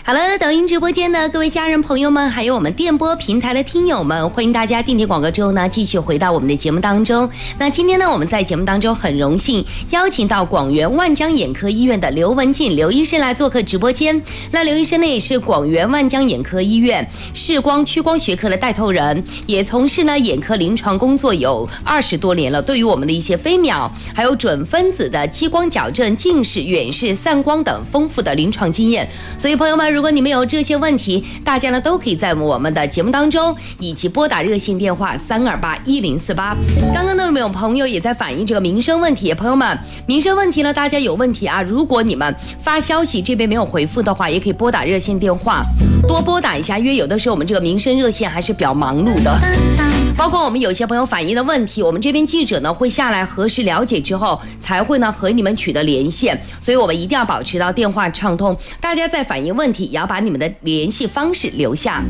好了，抖音直播间的各位家人朋友们，还有我们电波平台的听友们，欢迎大家定点广告之后呢，继续回到我们的节目当中。那今天呢，我们在节目当中很荣幸邀请到广元万江眼科医院的刘文静刘医生来做客直播间。那刘医生呢，也是广元万江眼科医院视光屈光学科的带头人，也从事呢眼科临床工作有20多年了。对于我们的一些飞秒，还有准分子的激光矫正、近视、远视、散光等丰富的临床经验。所以朋友们，如果你们有这些问题，大家呢都可以在我们的节目当中，以及拨打热线电话3281048。刚刚呢，有没有朋友也在反映这个民生问题？朋友们，民生问题呢，大家有问题啊，如果你们发消息这边没有回复的话，也可以拨打热线电话，多拨打一下，因为有的时候我们这个民生热线还是比较忙碌的。包括我们有些朋友反映的问题，我们这边记者呢会下来核实了解之后，才会呢和你们取得连线，所以我们一定要保持到电话畅通。大家在反映问题，也要把你们的联系方式留下。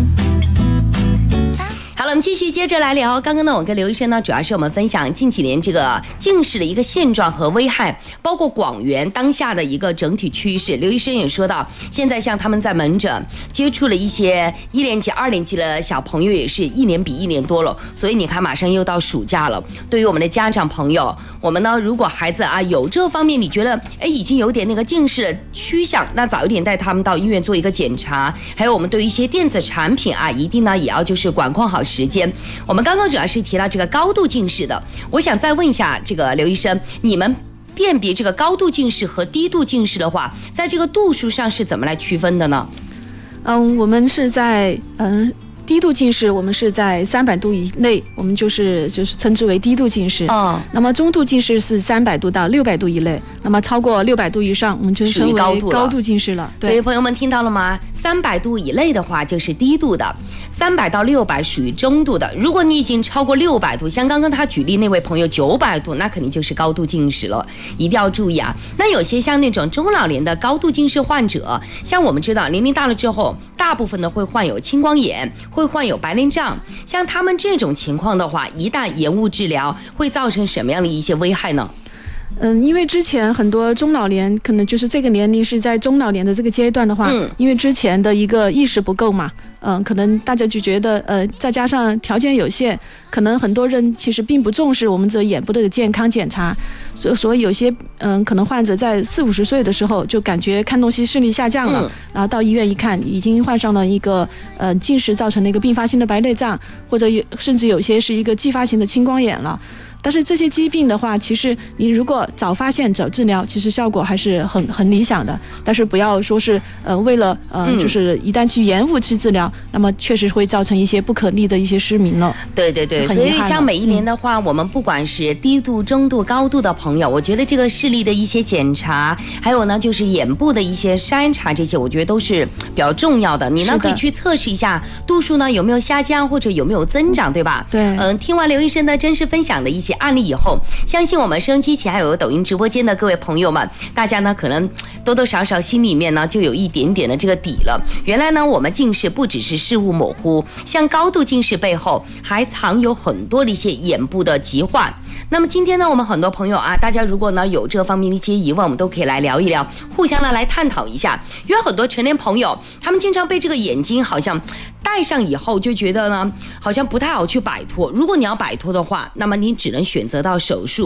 好了，我们继续接着来聊。刚刚呢，我跟刘医生呢，主要是我们分享近几年这个近视的一个现状和危害，包括广元当下的一个整体趋势。刘医生也说到，现在像他们在门诊接触了一些1年级、2年级的小朋友，也是一年比一年多了。所以你看，马上又到暑假了。对于我们的家长朋友，我们呢，如果孩子啊有这方面，你觉得已经有点那个近视的趋向，那早一点带他们到医院做一个检查。还有我们对于一些电子产品啊，一定呢也要就是管控好时间。我们刚刚主要是提到这个高度近视的，我想再问一下这个刘医生，你们辨别这个高度近视和低度近视的话，在这个度数上是怎么来区分的呢？ 我们是在低度近视，我们是在300度以内，我们就是称之为低度近视。那么中度近视是300度到600度以内，那么超过600度以上，我们就称为高度近视了。 所以朋友们听到了吗？300度以内的话就是低度的，300到600属于中度的。如果你已经超过600度，像刚刚他举例那位朋友900度，那肯定就是高度近视了，一定要注意啊。那有些像那种中老年的高度近视患者，像我们知道年龄大了之后，大部分呢会患有青光眼，会患有白内障。像他们这种情况的话，一旦延误治疗，会造成什么样的一些危害呢？ 因为之前很多中老年可能就是这个年龄是在中老年的这个阶段的话，因为之前的一个意识不够嘛，可能大家就觉得再加上条件有限，可能很多人其实并不重视我们这眼部的健康检查，所以有些可能患者在40-50岁的时候就感觉看东西视力下降了，然后到医院一看，已经患上了一个近视造成的一个并发性的白内障，或者甚至有些是一个继发性的青光眼了。但是这些疾病的话，其实你如果早发现早治疗，其实效果还是很理想的。但是不要说是为了就是一旦去延误去治疗，那么确实会造成一些不可逆的一些失明了。 对对对，所以像每一年的话，我们不管是低度、中度、高度的朋友，我觉得这个视力的一些检查，还有呢就是眼部的一些筛查，这些我觉得都是比较重要的。你呢可以去测试一下度数呢有没有下降或者有没有增长，对吧？ 对。 听完刘医生的真实分享的一些案例以后，相信我们收音机前还有抖音直播间的各位朋友们，大家呢可能多多少少心里面呢就有一点点的这个底了。原来呢我们近视不只是视物模糊，像高度近视背后还藏有很多的一些眼部的疾患。那么今天呢我们很多朋友啊，大家如果呢有这方面的一些疑问，我们都可以来聊一聊，互相的来探讨一下。因为很多成年朋友他们经常被这个眼睛好像戴上以后就觉得呢好像不太好去摆脱，如果你要摆脱的话，那么你只能选择到手术。